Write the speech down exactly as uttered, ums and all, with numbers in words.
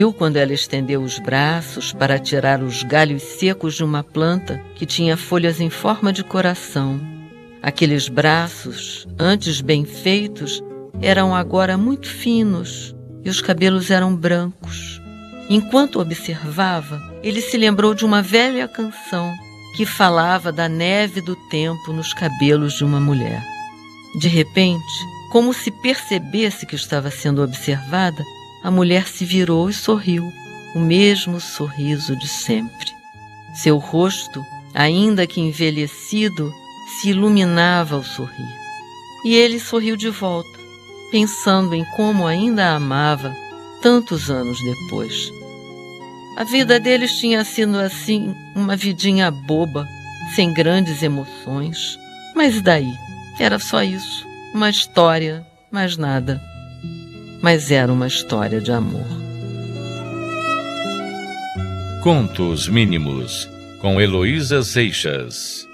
Viu quando ela estendeu os braços para tirar os galhos secos de uma planta que tinha folhas em forma de coração. Aqueles braços, antes bem feitos, eram agora muito finos e os cabelos eram brancos. Enquanto observava, ele se lembrou de uma velha canção que falava da neve do tempo nos cabelos de uma mulher. De repente, como se percebesse que estava sendo observada, a mulher se virou e sorriu, o mesmo sorriso de sempre. Seu rosto, ainda que envelhecido, se iluminava ao sorrir. E ele sorriu de volta, pensando em como ainda a amava tantos anos depois. A vida deles tinha sido assim, uma vidinha boba, sem grandes emoções. Mas daí? Era só isso, uma história, mais nada. Mas era uma história de amor. Contos Mínimos, com Heloísa Seixas.